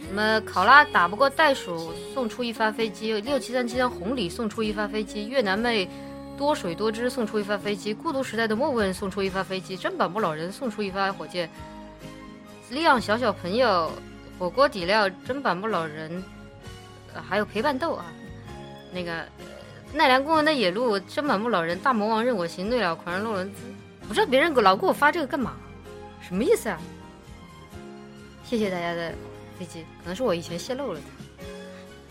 什么考拉打不过袋鼠送出一发飞机，6737红里送出一发飞机，越南妹多水多汁送出一发飞机，孤独时代的莫问送出一发飞机，砧板木老人送出一发火箭，利昂小小朋友火锅底料砧板木老人，还有陪伴豆啊，那个奈良公园的野鹿砧板木老人大魔王任我行，对了狂人洛伦兹，不知道别人老给我发这个干嘛，什么意思啊？谢谢大家的飞机，可能是我以前泄露了的。